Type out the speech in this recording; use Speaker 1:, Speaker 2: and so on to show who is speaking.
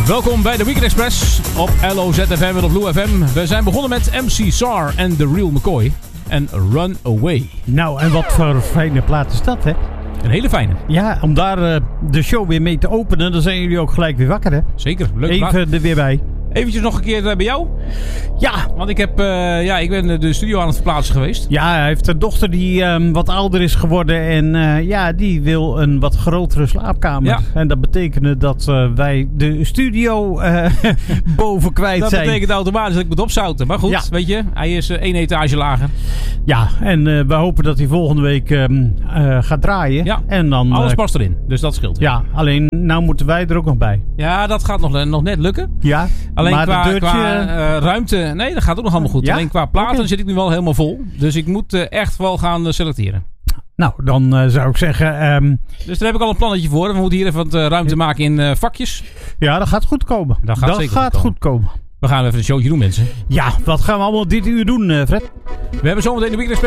Speaker 1: Welkom bij de Weekend Express op LOZFM en op Blue FM. We zijn begonnen met MC Sar en The Real McCoy en Run Away.
Speaker 2: Nou, en wat voor fijne plaat is dat, hè?
Speaker 1: Een hele fijne.
Speaker 2: Ja, om daar de show weer mee te openen, dan zijn jullie ook gelijk weer wakker, hè?
Speaker 1: Zeker, leuk.
Speaker 2: Even er weer bij.
Speaker 1: Eventjes nog een keer bij jou.
Speaker 2: Ja.
Speaker 1: Want ik ben de studio aan het verplaatsen geweest.
Speaker 2: Ja, hij heeft een dochter die wat ouder is geworden. En die wil een wat grotere slaapkamer.
Speaker 1: Ja.
Speaker 2: En dat betekende dat wij de studio boven kwijt zijn.
Speaker 1: Dat betekent automatisch dat ik moet opzouten. Maar goed,
Speaker 2: ja.
Speaker 1: Weet je, hij is 1 etage lager.
Speaker 2: Ja, en we hopen dat hij volgende week gaat draaien.
Speaker 1: Ja,
Speaker 2: en dan,
Speaker 1: alles past erin. Dus dat scheelt.
Speaker 2: Ja, alleen nou moeten wij er ook nog bij.
Speaker 1: Ja, dat gaat nog net lukken.
Speaker 2: Ja.
Speaker 1: Alleen
Speaker 2: maar
Speaker 1: qua ruimte, nee, dat gaat ook nog allemaal goed.
Speaker 2: Ja?
Speaker 1: Alleen qua platen zit ik nu wel helemaal vol. Dus ik moet echt wel gaan selecteren.
Speaker 2: Nou, dan zou ik zeggen...
Speaker 1: Dus daar heb ik al een plannetje voor. We moeten hier even wat ruimte maken in vakjes.
Speaker 2: Ja, dat gaat goed komen.
Speaker 1: Dat gaat
Speaker 2: goed komen.
Speaker 1: We gaan even een showtje doen, mensen.
Speaker 2: Ja, wat gaan we allemaal dit uur doen, Fred?
Speaker 1: We hebben zometeen de Weekend Express